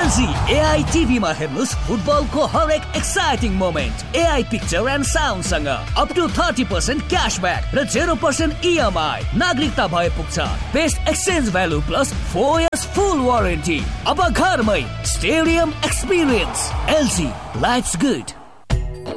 LG AI टिभीमा हेर्नुस् फुटबलको हरेक exciting moment AI picture and sound सँग अप टु 30% क्याशब्याक र 0% इएमआई। नागरिकता भए पुग्छ। Best exchange value plus 4 years फुल वारेन्टी। अब घरमै stadium experience. LG, lives good.